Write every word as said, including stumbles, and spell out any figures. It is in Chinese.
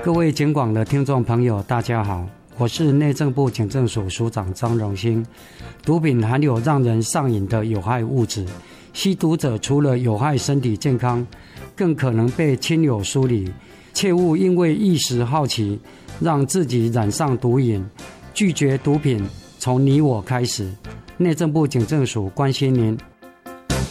各位警广的听众朋友大家好，我是内政部警政署署长张荣兴。毒品含有让人上瘾的有害物质，吸毒者除了有害身体健康，更可能被亲友疏离，切勿因为一时好奇让自己染上毒瘾。拒绝毒品，从你我开始。内政部警政署关心您。